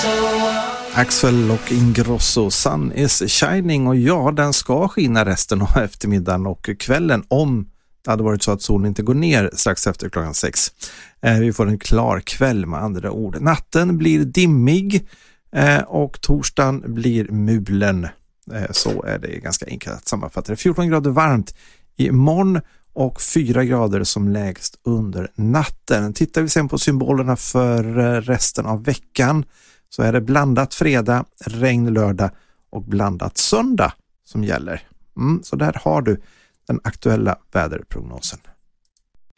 Axel och Ingrosso, Sun is shining, och ja, den ska skina resten av eftermiddagen och kvällen om det hade varit så att solen inte går ner strax efter klockan 6. Vi får en klar kväll med andra ord. Natten blir dimmig och torsdagen blir mulen. Så är det ganska enkelt att sammanfatta det. 14 grader varmt imorgon och 4 grader som lägst under natten. Tittar vi sen på symbolerna för resten av veckan så är det blandat fredag, regn lördag och blandat söndag som gäller. Så där har du den aktuella väderprognosen.